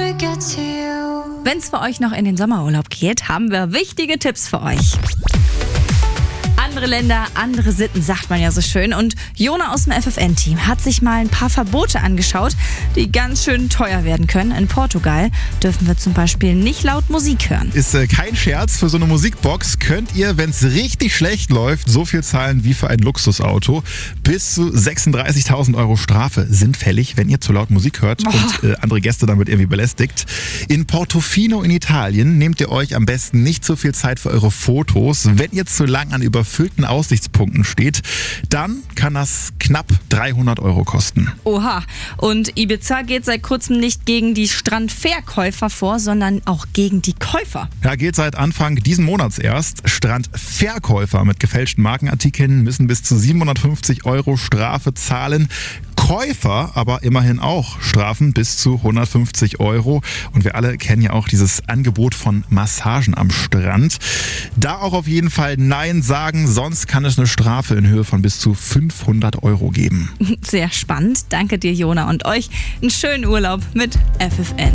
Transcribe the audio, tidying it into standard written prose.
Wenn es für euch noch in den Sommerurlaub geht, haben wir wichtige Tipps für euch. Andere Länder, andere Sitten, sagt man ja so schön. Und Jona aus dem FFN-Team hat sich mal ein paar Verbote angeschaut, die ganz schön teuer werden können. In Portugal dürfen wir zum Beispiel nicht laut Musik hören. Ist kein Scherz, für so eine Musikbox könnt ihr, wenn es richtig schlecht läuft, so viel zahlen wie für ein Luxusauto. Bis zu 36.000 Euro Strafe sind fällig, wenn ihr zu laut Musik hört und andere Gäste damit irgendwie belästigt. In Portofino in Italien nehmt ihr euch am besten nicht so viel Zeit für eure Fotos. Wenn ihr zu lang an überfüllten Aussichtspunkten steht, dann kann das knapp 300 Euro kosten. Oha, und Ibiza geht seit kurzem nicht gegen die Strandverkäufer vor, sondern auch gegen die Käufer. Ja, gilt seit Anfang diesen Monats erst. Strandverkäufer mit gefälschten Markenartikeln müssen bis zu 750 Euro Strafe zahlen. Käufer aber immerhin auch Strafen bis zu 150 Euro. Und wir alle kennen ja auch dieses Angebot von Massagen am Strand. Da auch auf jeden Fall Nein sagen, sonst kann es eine Strafe in Höhe von bis zu 500 Euro geben. Sehr spannend. Danke dir, Jona, und euch einen schönen Urlaub mit FFN.